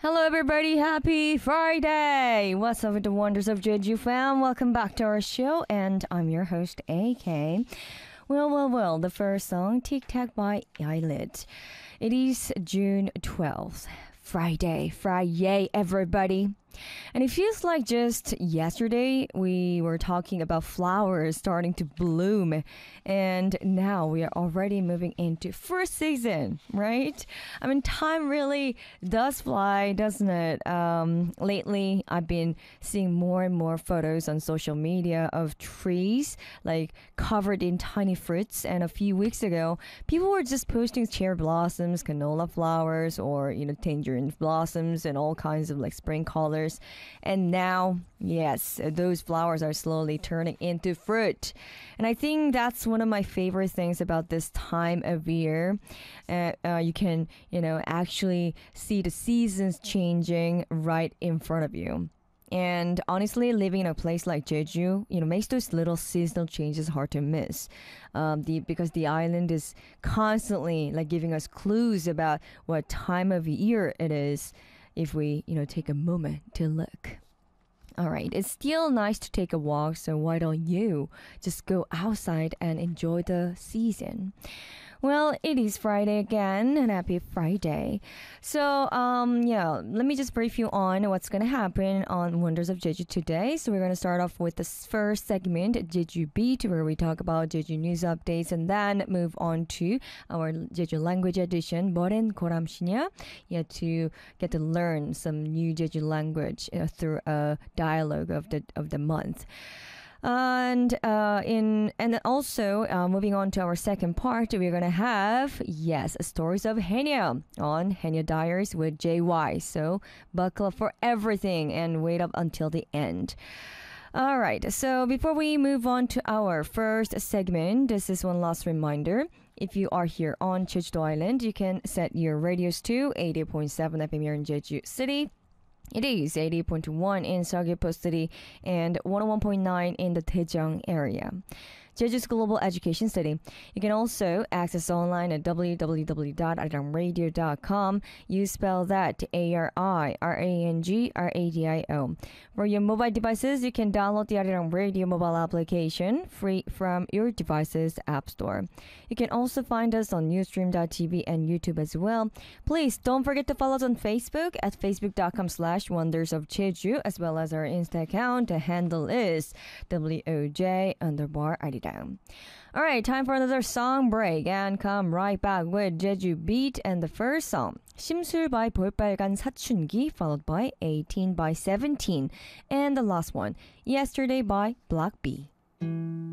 Hello, everybody. Happy Friday. What's up with the wonders of Jeju fam? Welcome back to our show, and I'm your host, AK. Well, the first song, Tic Tac by Eyelid. It is June 12th. Friday, everybody. And it feels like just yesterday we were talking about flowers starting to bloom, and now we are already moving into fruit season, right? I mean, time really does fly, doesn't it? Lately, I've been seeing more and more photos on social media of trees like covered in tiny fruits, and a few weeks ago, people were just posting cherry blossoms, canola flowers, or tangerine blossoms, and all kinds of like spring colors. And now, yes, those flowers are slowly turning into fruit. And I think that's one of my favorite things about this time of year. You can, actually see the seasons changing right in front of you. And honestly, living in a place like Jeju, makes those little seasonal changes hard to miss. Because the island is constantly like giving us clues about what time of year it is if we, take a moment to look. All right, it's still nice to take a walk, so why don't you just go outside and enjoy the season? Well, it is Friday again, and happy Friday. So, let me just brief you on what's going to happen on Wonders of Jeju today. So we're going to start off with the first segment, Jeju Beat, where we talk about Jeju news updates, and then move on to our Jeju language edition, Boren Koram Shinya, to get to learn some new Jeju language through a dialogue of the month. And also moving on to our second part, we're gonna have stories of Haenyeo on Haenyeo Diaries with JY. So buckle up for everything and wait up until the end. All right. So before we move on to our first segment, this is one last reminder. If you are here on Jeju Island, you can set your radios to 88.7 FM here in Jeju City. It is 88.1 in Seogwipo City and 101.9 in the Daejeong area. Jeju's global education city. You can also access online at www.arirangradio.com. You spell that ARIRANGRADIO. For your mobile devices, you can download the Arirang Radio mobile application free from your device's app store. You can also find us on Newsstream.tv and YouTube as well. Please don't forget to follow us on Facebook at facebook.com/Wonders of Jeju, as well as our Insta account. The handle is WOJ_RD. All right, time for another song break and come right back with Jeju Beat and the first song, 심술 by 볼빨간 사춘기, followed by 18 by 17, and the last one, Yesterday by Block B.